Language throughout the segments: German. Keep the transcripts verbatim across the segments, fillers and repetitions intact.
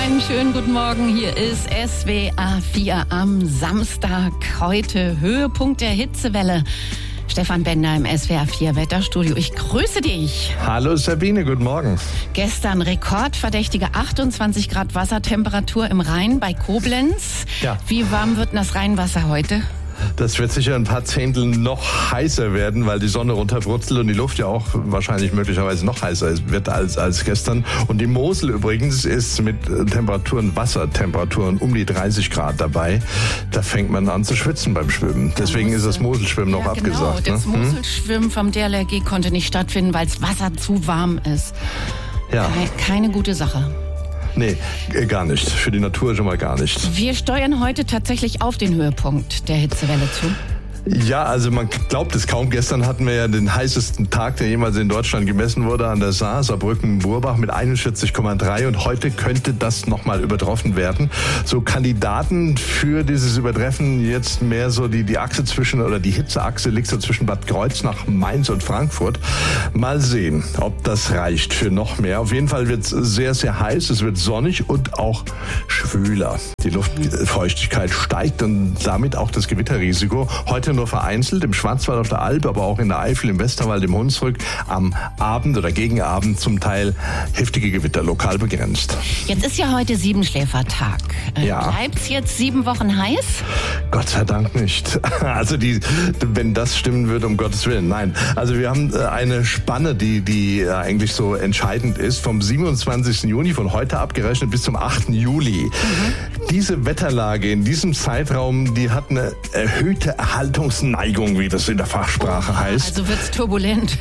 Einen schönen guten Morgen. Hier ist S W R vier am Samstag. Heute Höhepunkt der Hitzewelle. Stefan Bender im S W R vier Wetterstudio. Ich grüße dich. Hallo Sabine, guten Morgen. Gestern rekordverdächtige achtundzwanzig Grad Wassertemperatur im Rhein bei Koblenz. Ja. Wie warm wird denn das Rheinwasser heute? Das wird sicher ein paar Zehntel noch heißer werden, weil die Sonne runterbrutzelt und die Luft ja auch wahrscheinlich möglicherweise noch heißer wird als, als gestern. Und die Mosel übrigens ist mit Temperaturen, Wassertemperaturen um die dreißig Grad dabei. Da fängt man an zu schwitzen beim Schwimmen. Deswegen ist das Moselschwimmen noch ja, abgesagt. Genau, das ne? Moselschwimmen vom D L R G konnte nicht stattfinden, weil das Wasser zu warm ist. Ja. Keine gute Sache. Nee, gar nicht. Für die Natur schon mal gar nicht. Wir steuern heute tatsächlich auf den Höhepunkt der Hitzewelle zu. Ja, also man glaubt es kaum. Gestern hatten wir ja den heißesten Tag, der jemals in Deutschland gemessen wurde, an der Saar, Saarbrücken-Burbach mit einundvierzig Komma drei. Und heute könnte das nochmal übertroffen werden. So Kandidaten für dieses Übertreffen jetzt mehr so die, die Achse zwischen, oder die Hitzeachse liegt so zwischen Bad Kreuznach, Mainz und Frankfurt. Mal sehen, ob das reicht für noch mehr. Auf jeden Fall wird es sehr, sehr heiß. Es wird sonnig und auch schwüler. Die Luftfeuchtigkeit steigt und damit auch das Gewitterrisiko. Heute nur vereinzelt, im Schwarzwald auf der Alp, aber auch in der Eifel, im Westerwald, im Hunsrück, am Abend oder gegen Abend zum Teil heftige Gewitter, lokal begrenzt. Jetzt ist ja heute Siebenschläfertag. Äh, ja. Bleibt's jetzt sieben Wochen heiß? Gott sei Dank nicht. Also die, wenn das stimmen würde, um Gottes Willen. Nein, also wir haben eine Spanne, die, die eigentlich so entscheidend ist, vom siebenundzwanzigsten Juni, von heute abgerechnet, bis zum achten Juli. Mhm. Diese Wetterlage in diesem Zeitraum, die hat eine erhöhte Erhaltungsneigung, wie das in der Fachsprache heißt. Also wird's turbulent.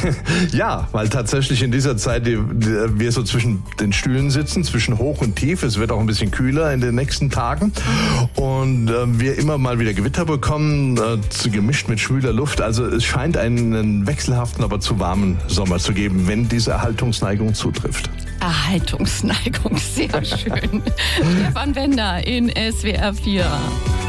Ja, weil tatsächlich in dieser Zeit die, die, wir so zwischen den Stühlen sitzen, zwischen Hoch und Tief. Es wird auch ein bisschen kühler in den nächsten Tagen. Und äh, wir immer mal wieder Gewitter bekommen, äh, gemischt mit schwüler Luft. Also es scheint einen wechselhaften, aber zu warmen Sommer zu geben, wenn diese Erhaltungsneigung zutrifft. Erhaltungsneigung, sehr schön. Stefan Bender in S W R vier.